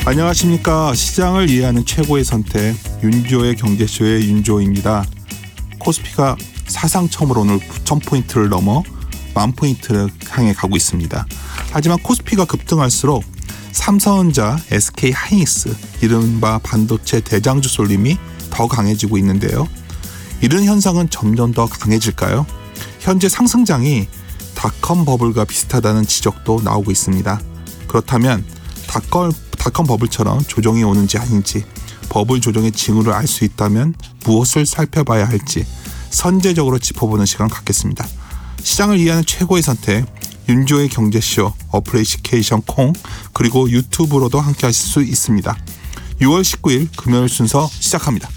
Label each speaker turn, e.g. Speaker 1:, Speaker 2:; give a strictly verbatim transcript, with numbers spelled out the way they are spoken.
Speaker 1: 안녕하십니까. 시장을 이해하는 최고의 선택 윤조의 경제쇼의 윤조입니다. 코스피가 사상 처음으로 오늘 구천 포인트를 넘어 만 포인트를 향해 가고 있습니다. 하지만 코스피가 급등할수록 삼성전자, 에스케이하이닉스, 이른바 반도체 대장주 쏠림이 더 강해지고 있는데요. 이런 현상은 점점 더 강해질까요? 현재 상승장이 닷컴 버블과 비슷하다는 지적도 나오고 있습니다. 그렇다면 닷컴, 닷컴 버블처럼 조정이 오는지 아닌지, 버블 조정의 징후를 알 수 있다면 무엇을 살펴봐야 할지 선제적으로 짚어보는 시간 갖겠습니다. 시장을 이해하는 최고의 선택 윤조의 경제쇼 어플리케이션 콩 그리고 유튜브로도 함께 하실 수 있습니다. 유월 십구일 금요일 순서 시작합니다.